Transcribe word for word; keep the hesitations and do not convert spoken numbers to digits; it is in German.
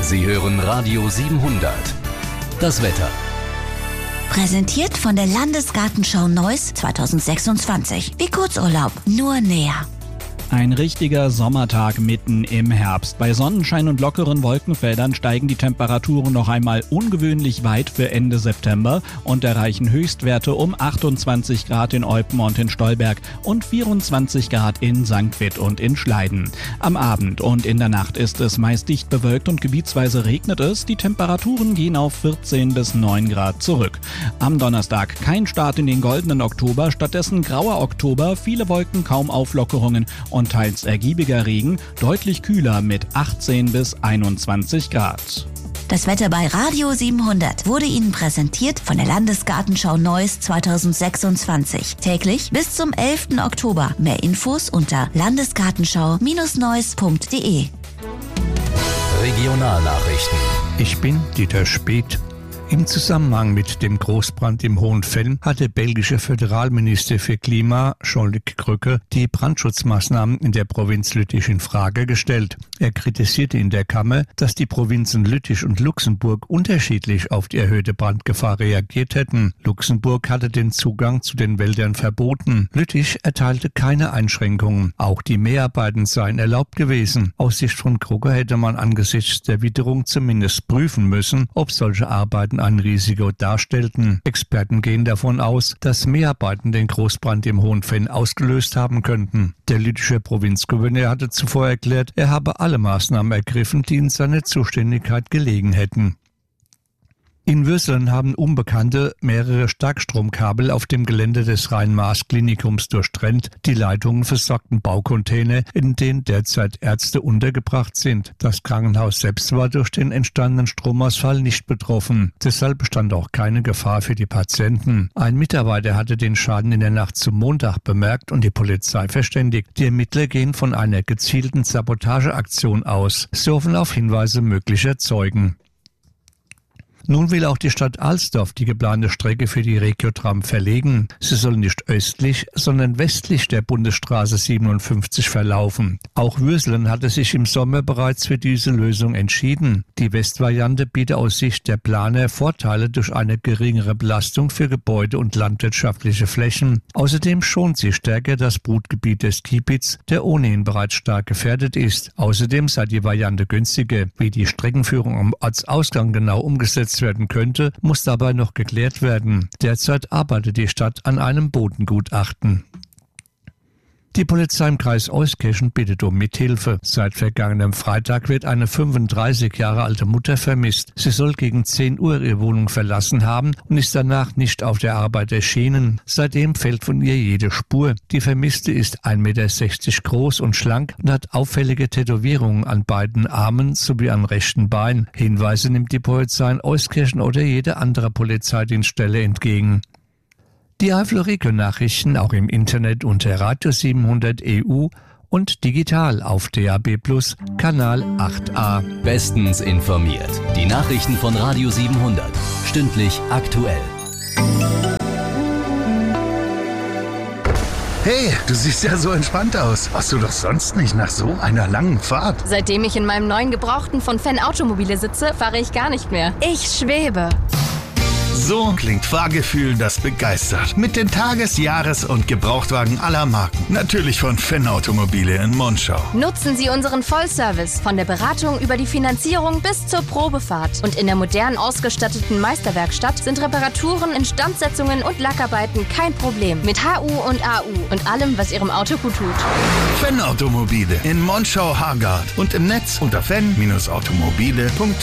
Sie hören Radio siebenhundert. Das Wetter. Präsentiert von der Landesgartenschau Neuss zweitausendsechsundzwanzig. Wie Kurzurlaub, nur näher. Ein richtiger Sommertag mitten im Herbst. Bei Sonnenschein und lockeren Wolkenfeldern steigen die Temperaturen noch einmal ungewöhnlich weit für Ende September und erreichen Höchstwerte um achtundzwanzig Grad in Eupen und in Stolberg und vierundzwanzig Grad in Sankt Vith und in Schleiden. Am Abend und in der Nacht ist es meist dicht bewölkt und gebietsweise regnet es. Die Temperaturen gehen auf vierzehn bis neun Grad zurück. Am Donnerstag kein Start in den goldenen Oktober, stattdessen grauer Oktober, viele Wolken, kaum Auflockerungen und und teils ergiebiger Regen, deutlich kühler mit achtzehn bis einundzwanzig Grad. Das Wetter bei Radio siebenhundert wurde Ihnen präsentiert von der Landesgartenschau Neuss zweitausendsechsundzwanzig. Täglich bis zum elften Oktober. Mehr Infos unter landesgartenschau Neuss punkt de. Regionalnachrichten. Ich bin Dieter Speth. Im Zusammenhang mit dem Großbrand im Hohenfenn hat der belgische Föderalminister für Klima, Jean-Luc Krücke, die Brandschutzmaßnahmen in der Provinz Lüttich in Frage gestellt. Er kritisierte in der Kammer, dass die Provinzen Lüttich und Luxemburg unterschiedlich auf die erhöhte Brandgefahr reagiert hätten. Luxemburg hatte den Zugang zu den Wäldern verboten. Lüttich erteilte keine Einschränkungen. Auch die Mehrarbeiten seien erlaubt gewesen. Aus Sicht von Krücke hätte man angesichts der Witterung zumindest prüfen müssen, ob solche Arbeiten ein Risiko darstellten. Experten gehen davon aus, dass Mehrarbeiten den Großbrand im Hohenfenn ausgelöst haben könnten. Der lüttische Provinzgouverneur hatte zuvor erklärt, er habe alle Maßnahmen ergriffen, die in seiner Zuständigkeit gelegen hätten. In Würselen haben Unbekannte mehrere Starkstromkabel auf dem Gelände des Rhein-Maas-Klinikums durchtrennt. Die Leitungen versorgten Baucontainer, in denen derzeit Ärzte untergebracht sind. Das Krankenhaus selbst war durch den entstandenen Stromausfall nicht betroffen. Deshalb bestand auch keine Gefahr für die Patienten. Ein Mitarbeiter hatte den Schaden in der Nacht zum Montag bemerkt und die Polizei verständigt. Die Ermittler gehen von einer gezielten Sabotageaktion aus. Sie hoffen auf Hinweise möglicher Zeugen. Nun will auch die Stadt Alsdorf die geplante Strecke für die Regiotram verlegen. Sie soll nicht östlich, sondern westlich der Bundesstraße siebenundfünfzig verlaufen. Auch Würselen hatte sich im Sommer bereits für diese Lösung entschieden. Die Westvariante bietet aus Sicht der Planer Vorteile durch eine geringere Belastung für Gebäude und landwirtschaftliche Flächen. Außerdem schont sie stärker das Brutgebiet des Kiebitz, der ohnehin bereits stark gefährdet ist. Außerdem sei die Variante günstiger. Wie die Streckenführung am Ortsausgang genau umgesetzt werden könnte, muss dabei noch geklärt werden. Derzeit arbeitet die Stadt an einem Bodengutachten. Die Polizei im Kreis Euskirchen bittet um Mithilfe. Seit vergangenem Freitag wird eine fünfunddreißig Jahre alte Mutter vermisst. Sie soll gegen zehn Uhr ihre Wohnung verlassen haben und ist danach nicht auf der Arbeit erschienen. Seitdem fehlt von ihr jede Spur. Die Vermisste ist ein Meter sechzig groß und schlank und hat auffällige Tätowierungen an beiden Armen sowie am rechten Bein. Hinweise nimmt die Polizei in Euskirchen oder jede andere Polizeidienststelle entgegen. Die Eifel-Region-Nachrichten auch im Internet unter Radio siebenhundert E U und digital auf D A B Plus, Kanal acht a. Bestens informiert. Die Nachrichten von Radio siebenhundert. Stündlich aktuell. Hey, du siehst ja so entspannt aus. Warst du doch sonst nicht nach so einer langen Fahrt? Seitdem ich in meinem neuen Gebrauchten von Fenn Automobile sitze, fahre ich gar nicht mehr. Ich schwebe. So klingt Fahrgefühl, das begeistert. Mit den Tages-, Jahres- und Gebrauchtwagen aller Marken. Natürlich von Fenn Automobile in Monschau. Nutzen Sie unseren Vollservice von der Beratung über die Finanzierung bis zur Probefahrt. Und in der modern ausgestatteten Meisterwerkstatt sind Reparaturen, Instandsetzungen und Lackarbeiten kein Problem. Mit H U und A U und allem, was Ihrem Auto gut tut. Fenn Automobile in Monschau-Hargard und im Netz unter fenn Bindestrich automobile punkt